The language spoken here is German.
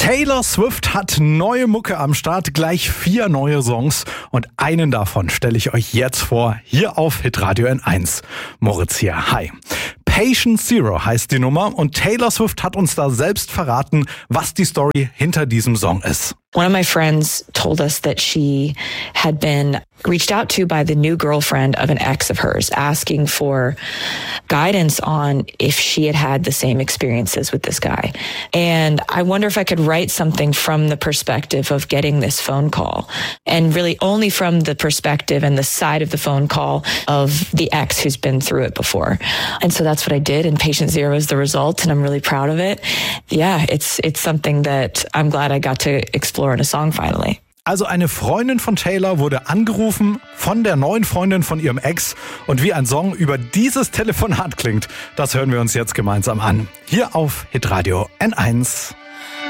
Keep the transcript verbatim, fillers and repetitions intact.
Taylor Swift hat neue Mucke am Start, gleich vier neue Songs und einen davon stelle ich euch jetzt vor, hier auf Hitradio N eins. Moritz hier, hi. Patient Zero heißt die Nummer und Taylor Swift hat uns da selbst verraten, was die Story hinter diesem Song ist. One of my friends told us that she had been reached out to by the new girlfriend of an ex of hers, asking for guidance on if she had had the same experiences with this guy. And I wonder if I could write something from the perspective of getting this phone call, and really only from the perspective and the side of the phone call of the ex who's been through it before. And so that's what I did, and Patient Zero is the result, and I'm really proud of it. Yeah, it's it's something that I'm glad I got to explore in a song finally. Also eine Freundin von Taylor wurde angerufen von der neuen Freundin von ihrem Ex und wie ein Song über dieses Telefonat klingt, das hören wir uns jetzt gemeinsam an. Hier auf Hitradio N eins.